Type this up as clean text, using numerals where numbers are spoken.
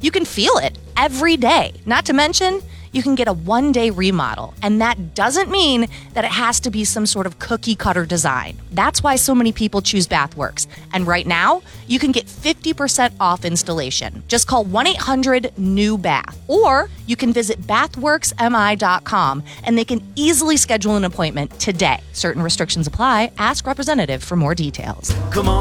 You can feel it every day. Not to mention, you can get a one-day remodel, and that doesn't mean that it has to be some sort of cookie-cutter design. That's why so many people choose Bathworks. And right now, you can get 50% off installation. Just call 1-800-NEW-BATH, or you can visit bathworksmi.com, and they can easily schedule an appointment today. Certain restrictions apply. Ask representative for more details. Come on.